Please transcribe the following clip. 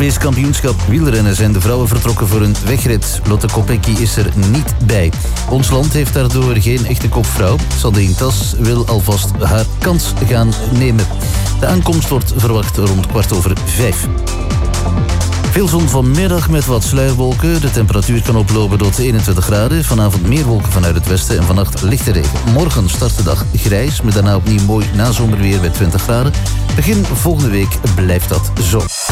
Europees kampioenschap wielrennen zijn de vrouwen vertrokken voor een wegrit. Lotte Kopecky is er niet bij. Ons land heeft daardoor geen echte kopvrouw. Sandrine Tas wil alvast haar kans gaan nemen. De aankomst wordt verwacht rond 5:15. Veel zon vanmiddag met wat sluierwolken. De temperatuur kan oplopen tot 21 graden. Vanavond meer wolken vanuit het westen en vannacht lichte regen. Morgen start de dag grijs, met daarna opnieuw mooi nazomerweer bij 20 graden. Begin volgende week blijft dat zo.